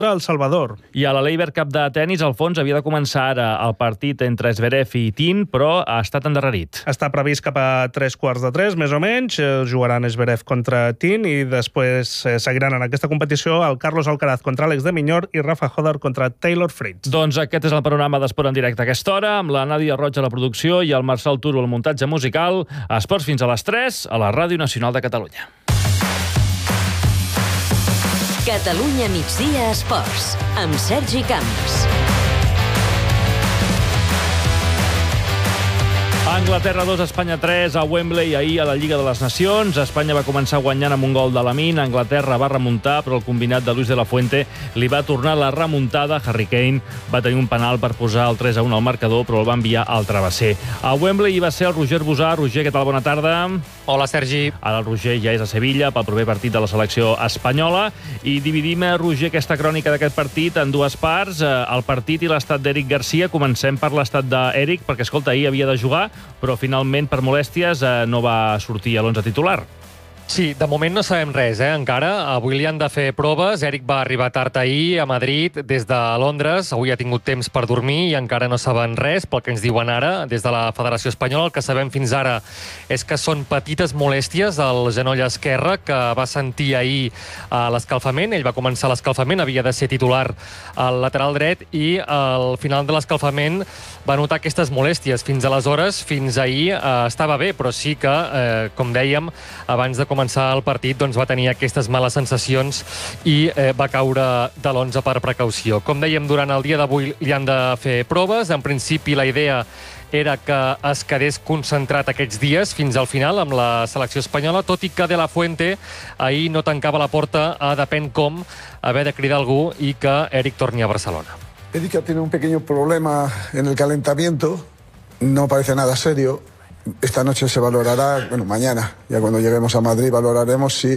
El Salvador. I a la Laver Cup de tenis, Alfons, havia de començar ara el partit entre Zverev i Tin, però ha estat endarrerit. Està previst cap a 3:45, més o menys. Jugaran Zverev contra Tin i després seguiran en aquesta competició el Carlos Alcaraz contra Àlex de Minyort i Rafa Hodder contra Taylor Fritz. Doncs aquest és el panorama d'Esport en directe a aquesta hora, amb la Nàdia Roig a la producció i el Marçal Turo al muntatge musical. Esports fins a les 3 a la Ràdio Nacional de Catalunya. Catalunya migdia Esports, amb Sergi Camps. Anglaterra 2, Espanya 3 a Wembley ahir a la Lliga de les Nacions. Espanya va començar guanyant amb un gol de Lamine. Anglaterra va remuntar, però el combinat de Luis de la Fuente li va tornar la remuntada. Harry Kane va tenir un penal per posar el 3-1 al marcador, però el va enviar al travesser. A Wembley hi va ser el Roger Busà. Roger, què tal? Bona tarda. Hola, Sergi. Ara el Roger ja és a Sevilla pel proper partit de la selecció espanyola i dividim, Roger, aquesta crònica d'aquest partit en dues parts, el partit i l'estat d'Eric Garcia. Comencem per l'estat d'Eric, perquè, escolta, ahir havia de jugar, però finalment per molèsties no va sortir a l'11 titular. Sí, de moment no sabem res, encara. Avui li han de fer proves. Eric va arribar tard ahir a Madrid des de Londres. Avui ha tingut temps per dormir i encara no saben res, pel que ens diuen ara des de la Federació Espanyola. El que sabem fins ara és que són petites molèsties al genoll esquerre que va sentir ahir a l'escalfament. Ell va començar l'escalfament, havia de ser titular al lateral dret i al final de l'escalfament va notar aquestes molèsties. Fins aleshores, fins ahir, estava bé, però sí que, com dèiem, abans de començar el partit doncs va tenir aquestes males sensacions i va caure de l'11 per precaució. Com dèiem, durant el dia d'avui li han de fer proves. En principi, la idea era que es quedés concentrat aquests dies fins al final amb la selecció espanyola, tot i que De La Fuente ahir no tancava la porta a depèn com haver de cridar algú i que Eric torni a Barcelona. Eric tiene un pequeño problema en el calentamiento, no parece nada serio. Esta noche se valorará, bueno, mañana, ya cuando lleguemos a Madrid, valoraremos si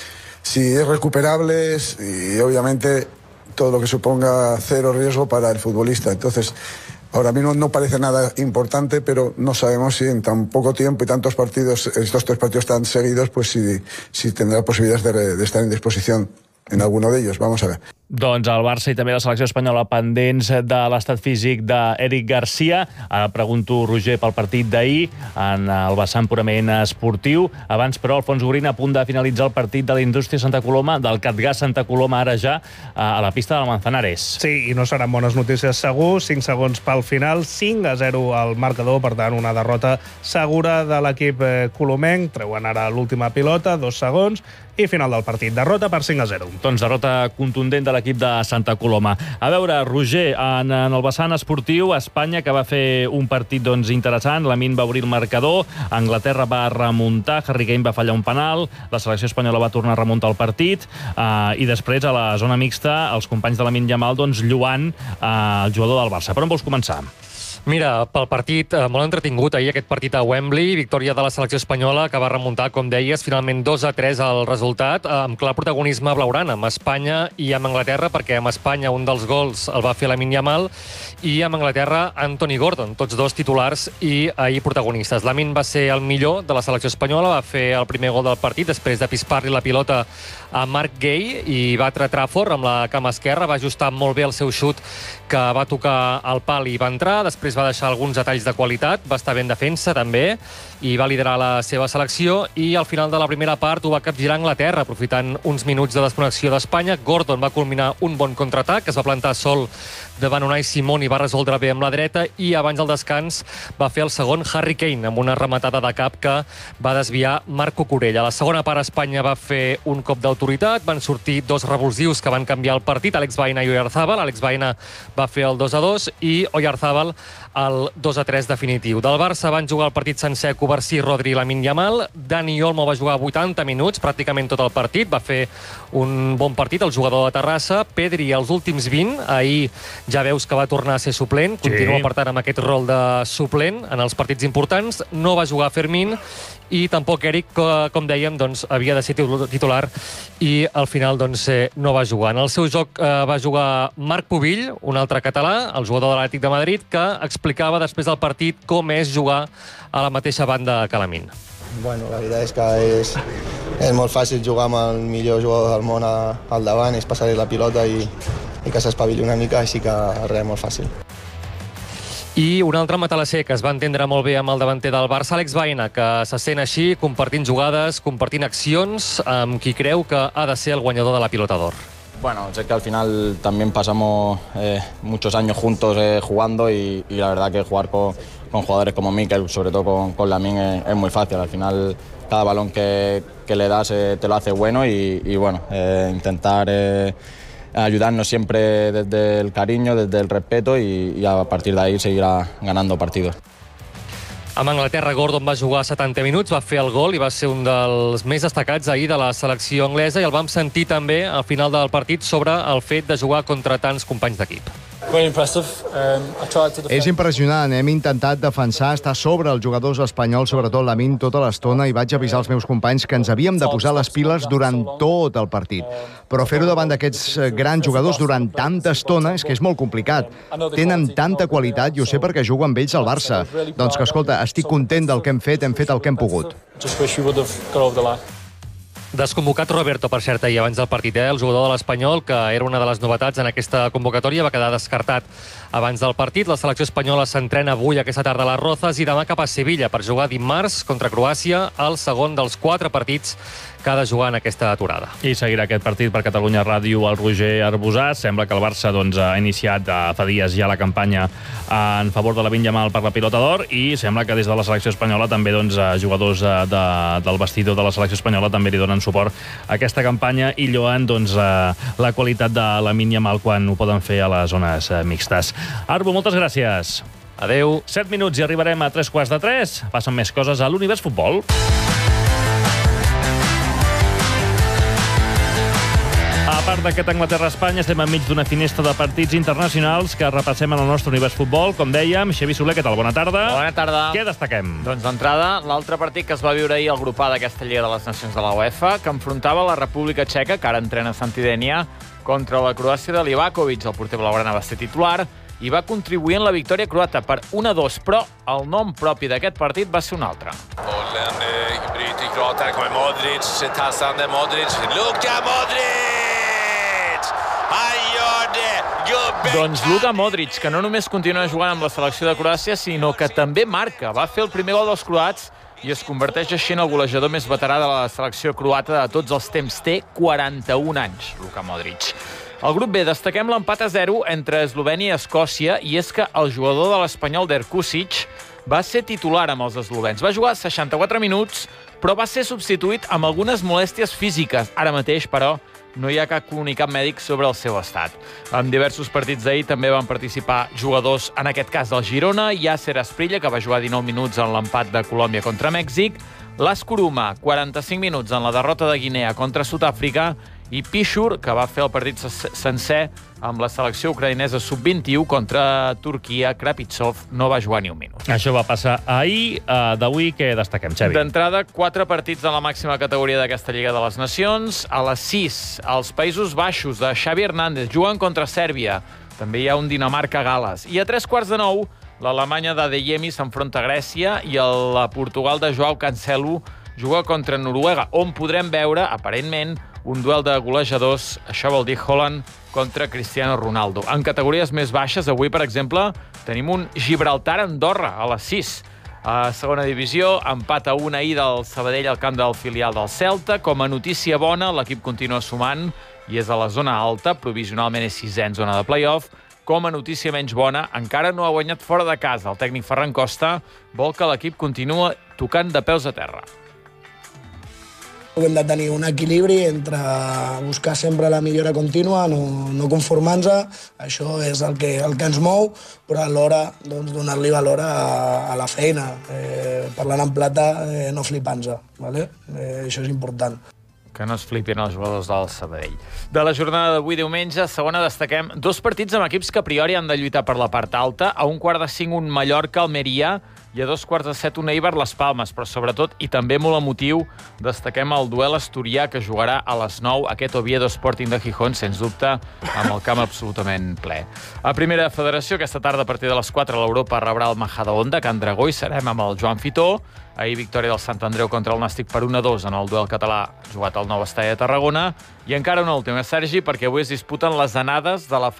es recuperable y obviamente todo lo que suponga cero riesgo para el futbolista. Entonces, ahora mismo no parece nada importante, pero no sabemos si en tan poco tiempo y tantos partidos, estos 3 partidos tan seguidos, pues si tendrá posibilidades de estar en disposición en alguno de ellos. Vamos a ver. Doncs el Barça i també la selecció espanyola pendents de l'estat físic d'Eric Garcia. Ara pregunto, Roger, pel partit d'ahir en el vessant purament esportiu. Abans, però, Alfons Gorina a punt de finalitzar el partit de la Indústria Santa Coloma, del Catgàs Santa Coloma, ara ja a la pista del Manzanares. Sí, i no seran bones notícies segur. 5 segons pel final, 5-0 al marcador, per tant, una derrota segura de l'equip colomenc. Treuen ara l'última pilota, 2 segons, i final del partit. Derrota per 5-0. Doncs derrota contundent de l'equip de Santa Coloma. A veure, Roger, en el vessant esportiu, Espanya, que va fer un partit interessant, Lamine va obrir el marcador, Anglaterra va remuntar, Harry Kane va fallar un penal, la selecció espanyola va tornar a remuntar el partit, i després, a la zona mixta, els companys de Lamine Yamal lluant el jugador del Barça. Per on vols començar? Mira, pel partit molt entretingut, ahir aquest partit a Wembley, victòria de la selecció espanyola que va remuntar, com deies, finalment 2-3 el resultat, amb clar protagonisme blaugrana, amb Espanya i amb Anglaterra, perquè amb Espanya un dels gols el va fer Lamine Yamal i amb Anglaterra Anthony Gordon, tots dos titulars i ahir protagonistes. Lamine va ser el millor de la selecció espanyola, va fer el primer gol del partit després de pispar-li la pilota a Marc Gay i va Trafford amb la cama esquerra, va ajustar molt bé el seu xut que va tocar al pal i va entrar, després va deixar alguns detalls de qualitat, va estar ben defensa també i va liderar la seva selecció i al final de la primera part ho va capgirar Anglaterra, aprofitant uns minuts de desconnexió d'Espanya. Gordon va culminar un bon contraatac, es va plantar sol davant Unai Simón i va resoldre bé amb la dreta i abans del descans va fer el segon Harry Kane amb una rematada de cap que va desviar Marco Corella. A la segona part Espanya va fer un cop d'autoritat, van sortir 2 revulsius que van canviar el partit, Alex Baena i Oyarzábal. Alex Baena va fer el 2-2 i Oyarzábal el 2-3 definitiu. Del Barça van jugar el partit sencer Covarsí, Rodri i Lamine Yamal. Dani Olmo va jugar 80 minuts, pràcticament tot el partit, va fer un bon partit el jugador de Terrassa. Pedri els últims 20, ahir ja veus que va tornar a ser suplent, continua per tant amb aquest rol de suplent en els partits importants. No va jugar Fermín i tampoc Eric, com dèiem, doncs, havia de ser titular i al final doncs, no va jugar. En el seu joc va jugar Marc Pubill, un altre català, el jugador de l'Atlètic de Madrid, que explicava després del partit com és jugar a la mateixa banda que Lamine. Bueno, la veritat és que és molt fàcil jugar amb el millor jugador del món al davant, és passar-li la pilota i i que s'espavili una mica, així que res, molt fàcil. I un altre matalasser que es va entendre molt bé amb el davanter del Barça, Àlex Baena, que se sent així, compartint jugades, compartint accions, amb qui creu que ha de ser el guanyador de la Pilota d'Or. Bueno, sé que al final también pasamos muchos años juntos jugando y la verdad que jugar con jugadores como Mikel, sobre todo con Lamine, es muy fácil. Al final cada balón que le das te lo hace bueno y bueno, intentar ayudarnos siempre desde el cariño, desde el respeto y a partir de ahí seguir ganando partidos. Amb Anglaterra, Gordon va jugar 70 minuts, va fer el gol i va ser un dels més destacats ahir de la selecció anglesa i el vam sentir també al final del partit sobre el fet de jugar contra tants companys d'equip. És impressionant, hem intentat defensar, estar sobre els jugadors espanyols, sobretot Lamine, tota l'estona, i vaig avisar els meus companys que ens havíem de posar les piles durant tot el partit. Però fer-ho davant d'aquests grans jugadors durant tanta estona és que és molt complicat. Tenen tanta qualitat, i ho sé perquè jugo amb ells al Barça. Doncs que, escolta, estic content del que hem fet el que hem pogut. Desconvocat Roberto, per cert, ahir abans del partit, el jugador de l'Espanyol, que era una de les novetats en aquesta convocatòria, va quedar descartat abans del partit. La selecció espanyola s'entrena avui aquesta tarda a les Rozas i demà cap a Sevilla per jugar dimarts contra Croàcia, el segon dels 4 partits que ha de jugar en aquesta aturada. I seguirà aquest partit per Catalunya Ràdio el Roger Arbusà. Sembla que el Barça ha iniciat fa dies ja la campanya en favor de Lamine Yamal per la Pilota d'Or i sembla que des de la selecció espanyola també jugadors del vestidor de la selecció espanyola també li donen suport a aquesta campanya i lloen la qualitat de Lamine Yamal quan ho poden fer a les zones mixtes. Arbu, moltes gràcies. Adeu. 7 minuts i arribarem a 3:45. Passen més coses a l'Univers Futbol. A part d'aquest Anglaterra-Espanya, estem enmig d'una finestra de partits internacionals que repassem en el nostre Univers Futbol. Com dèiem, Xavi Soler, què tal? Bona tarda. Bona tarda. Què destaquem? Doncs d'entrada, l'altre partit que es va viure ahir al grup A d'aquesta Lliga de les Nacions de la UEFA, que enfrontava la República Txeca, que ara entrena Santidènia, contra la Croàcia de Livakovic. El porter blaugrana va ser titular i va contribuir en la victòria croata per 1-2, però el nom propi d'aquest partit va ser un altre. Bollen bryter Kroatia, här kommer Modric, tassande Modric, Luka Modric! Doncs Luka Modric, que no només continua jugant amb la selecció de Croàcia, sinó que també marca. Va fer el primer gol dels croats i es converteix així en el golejador més veterà de la selecció croata de tots els temps. Té 41 anys, Luka Modric. Al grup B destaquem l'empat a 0 entre Eslovènia i Escòcia, i és que el jugador de l'Espanyol Derkusic va ser titular amb els eslovens. Va jugar 64 minuts, però va ser substituït amb algunes molèsties físiques. Ara mateix, però, no hi ha cap comunicat mèdic sobre el seu estat. En diversos partits d'ahir també van participar jugadors, en aquest cas del Girona, Yasser Asprilla, que va jugar 19 minuts en l'empat de Colòmbia contra Mèxic, Las Kuruma, 45 minuts en la derrota de Guinea contra Sud-àfrica, i Pishur, que va fer el partit sencer amb la selecció ucraïnesa sub-21 contra Turquia. Krapitsov no va jugar ni un minut. Això va passar ahir. D'avui, què destaquem, Xavi? D'entrada, 4 partits de la màxima categoria d'aquesta Lliga de les Nacions. A les 6, els Països Baixos de Xavi Hernández juguen contra Sèrbia. També hi ha un Dinamarca-Gales. I a 8:45, l'Alemanya d'Adeyemi s'enfronta a Grècia i el Portugal de Joao Cancelo juga contra Noruega, on podrem veure, aparentment, un duel de golejadors. Això vol dir Haaland contra Cristiano Ronaldo. En categories més baixes, avui, per exemple, tenim un Gibraltar-Andorra a les 6. A segona divisió, empat a 1 ahir del Sabadell al camp del filial del Celta. Com a notícia bona, l'equip continua sumant i és a la zona alta, provisionalment és 6è en zona de play-off. Com a notícia menys bona, encara no ha guanyat fora de casa. El tècnic Ferran Costa vol que l'equip continua tocant de peus a terra. Hem de tenir un equilibri entre buscar sempre la millora contínua, no conformar-nos, això és el que ens mou, però alhora donar-li valor a la feina, parlant en plata, no flipant-nos, ¿vale? Això és important. Que no es flipin els jugadors del Sabadell. De la jornada d'avui diumenge, segona, destaquem 2 partits amb equips que a priori han de lluitar per la part alta. A 4:45, un Mallorca-Almeria, i a 2:15 un Eibar Las Palmes, però sobretot, i també molt emotiu, destaquem el duel asturià que jugarà a les 9 aquest Oviedo Sporting de Gijón, sens dubte, amb el camp absolutament ple. A Primera Federació, aquesta tarda a partir de les 4 l'Europa rebrà el Majadahonda, a Can Dragó, i serem amb el Joan Fitó. Ahir victòria del Sant Andreu contra el Nàstic per 1-2 en el duel català jugat al Nou Estadi de Tarragona. I encara una última, Sergi, perquè avui es disputen les anades de la